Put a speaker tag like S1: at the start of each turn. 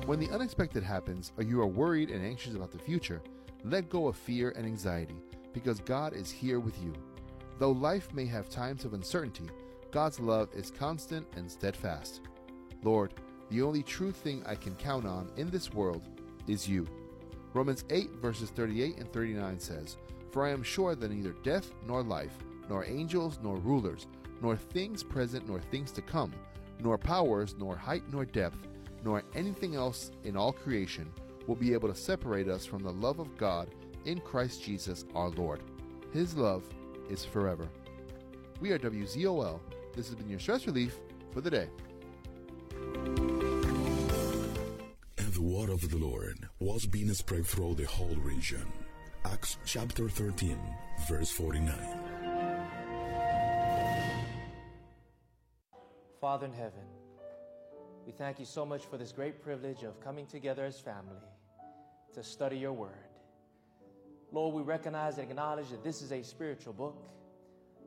S1: When the unexpected happens, or you are worried and anxious about the future, let go of fear and anxiety, because God is here with you. Though life may have times of uncertainty, God's love is constant and steadfast. Lord, the only true thing I can count on in this world is you. Romans 8 verses 38 and 39 says, "For I am sure that neither death nor life, nor angels nor rulers, nor things present nor things to come, nor powers, nor height nor depth, nor anything else in all creation will be able to separate us from the love of God in Christ Jesus our Lord. His love is forever." We are WZOL. This has been your stress relief for the day.
S2: And the word of the Lord was being spread throughout the whole region. Acts chapter 13, verse 49.
S3: Father in heaven, we thank you so much for this great privilege of coming together as family to study your word. Lord, we recognize and acknowledge that this is a spiritual book.